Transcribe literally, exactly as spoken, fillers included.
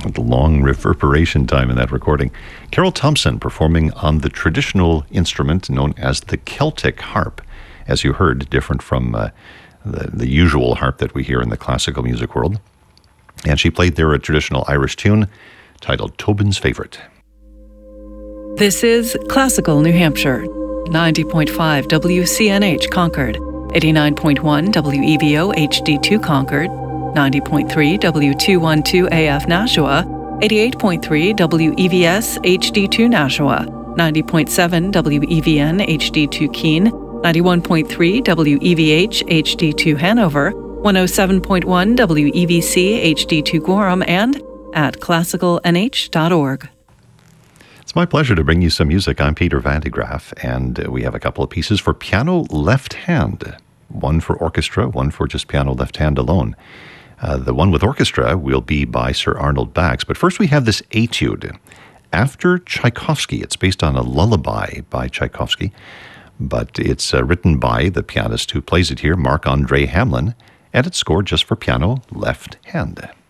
The long reverberation time in that recording. Carol Thompson performing on the traditional instrument known as the Celtic harp. As you heard, different from uh, the, the usual harp that we hear in the classical music world. And she played there a traditional Irish tune titled Tobin's Favourite. This is Classical New Hampshire, ninety point five W C N H Concord, eighty-nine point one W E V O H D two Concord, ninety point three W two twelve A F Nashua, eighty-eight point three W E V S H D two Nashua, ninety point seven W E V N H D two Keene, ninety-one point three W E V H H D two Hanover, one oh seven point one W E V C H D two Gorham, and at classical n h dot org. It's my pleasure to bring you some music. I'm Peter Van de Graaff, and we have a couple of pieces for piano left hand. One for orchestra, one for just piano left hand alone. Uh, the one with orchestra will be by Sir Arnold Bax. But first we have this etude. After Tchaikovsky, it's based on a lullaby by Tchaikovsky, but it's uh, written by the pianist who plays it here, Marc-André Hamelin, and it's scored just for piano left hand.